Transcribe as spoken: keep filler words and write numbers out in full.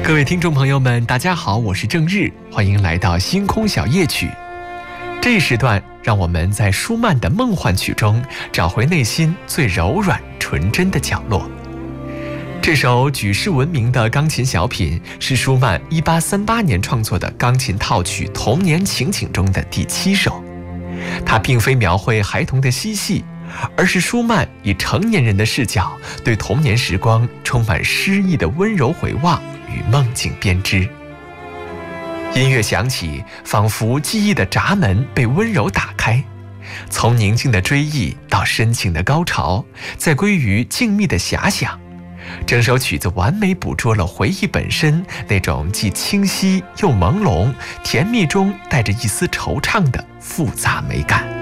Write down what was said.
各位听众朋友们，大家好，我是郑日，欢迎来到星空小夜曲。这一时段，让我们在舒曼的梦幻曲中找回内心最柔软纯真的角落。这首举世闻名的钢琴小品是舒曼一八三八年创作的钢琴套曲《童年情景》中的第七首。它并非描绘孩童的嬉戏，而是舒曼以成年人的视角，对童年时光充满诗意的温柔回望与梦境编织。音乐响起，仿佛记忆的闸门被温柔打开，从宁静的追忆到深情的高潮，再归于静谧的遐想。整首曲子完美捕捉了回忆本身那种既清晰又朦胧、甜蜜中带着一丝惆怅的复杂美感。